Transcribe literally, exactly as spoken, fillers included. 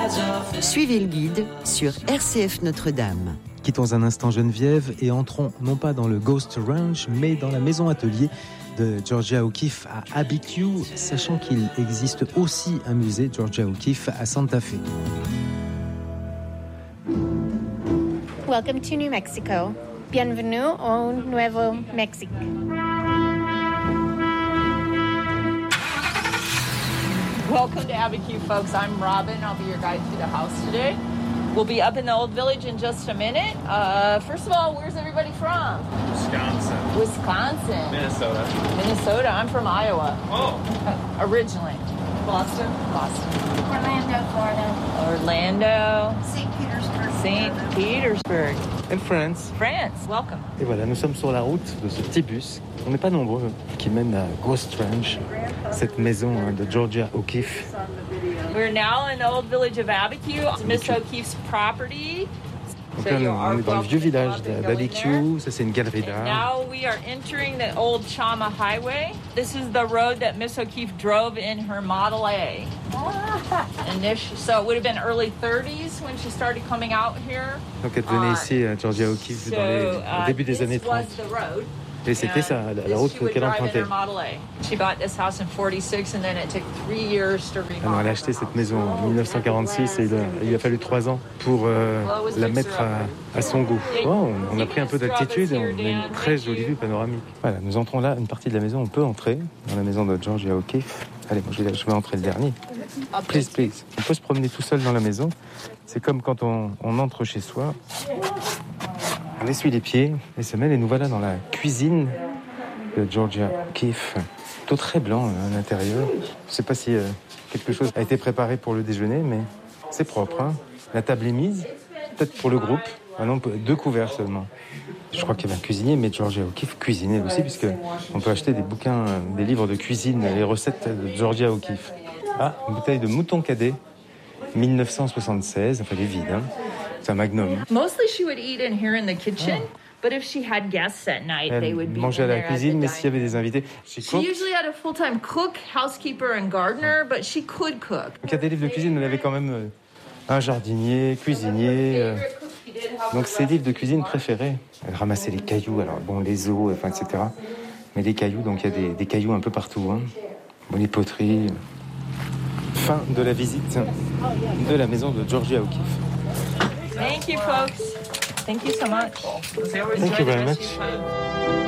Suivez le guide sur R C F Notre-Dame. Quittons un instant Geneviève et entrons non pas dans le Ghost Ranch, mais dans la maison atelier de Georgia O'Keeffe à Abiquiu, sachant qu'il existe aussi un musée Georgia O'Keeffe à Santa Fe. Welcome to New Mexico. Bienvenue au Nuevo Mexico. Welcome to Abiquiu, folks. I'm Robin. I'll be your guide through the house today. We'll be up in the old village in just a minute. Uh, first of all, where's everybody from? Wisconsin. Wisconsin. Minnesota. Minnesota. I'm from Iowa. Oh. Originally. Boston. Boston. Orlando, Florida. Orlando. Saint Petersburg. Saint Petersburg. And France. France. Welcome. Et voilà, nous sommes sur la route de ce petit bus. On n'est pas nombreux, qui mène à Ghost Ranch, cette maison de Georgia O'Keeffe. We're now in the old village of Abiquiu. It's Miss O'Keeffe's property. Donc là, on est dans le vieux village d'Abiquiu, ça c'est une galerie d'art. Now we are entering the old Chama Highway. This is the road that Miss O'Keeffe drove in her Model A. And this, so it would have been early thirties when she started coming out here. Donc elle venait ici à Georgia O'Keeffe So, dans les, uh, au début des années this was trente. the road. Et c'était ça, la, la route qu'elle empruntait. She bought this house in forty-six and then it took three years to remodel. Alors elle a acheté cette maison en dix-neuf cent quarante-six et il, a, il lui a fallu trois ans pour euh, la mettre à, à son goût. Oh, on a pris un peu d'altitude et on a une très jolie vue panoramique. Voilà, nous entrons là, une partie de la maison, on peut entrer dans la maison de Georgia O'Keeffe. Allez, moi je vais, je vais entrer le dernier. Please, please. On peut se promener tout seul dans la maison. C'est comme quand on, on entre chez soi. On essuie les pieds, les semelles et nous voilà dans la cuisine de Georgia O'Keeffe. Tout très blanc à l'intérieur. Je ne sais pas si euh, quelque chose a été préparé pour le déjeuner, mais c'est propre. Hein. La table est mise, peut-être pour le groupe. Ah non, deux couverts seulement. Je crois qu'il y avait un cuisinier, mais Georgia O'Keeffe cuisinait aussi, puisqu'on peut acheter des bouquins, des livres de cuisine, les recettes de Georgia O'Keeffe. Ah, une bouteille de mouton cadet, dix-neuf cent soixante-seize, enfin elle est vide, hein. C'est un magnum. Mostly she would eat in here in the kitchen, oh. But if she had guests at night, elle they would be mangeait à la cuisine, mais s'il y avait des invités, she, she usually had a full-time cook, housekeeper and gardener, but she could cook. Donc il y a des livres de cuisine, elle avait quand même euh, un jardinier, cuisinier. Euh, donc ses livres de cuisine préférés. Elle ramassait les cailloux, alors bon, les os, enfin, et cetera. Mais les cailloux, donc il y a des, des cailloux un peu partout. Hein. Bon, les poteries. Fin de la visite de la maison de Georgia O'Keeffe. Thank you, folks. Thank you so much. Thank you very much.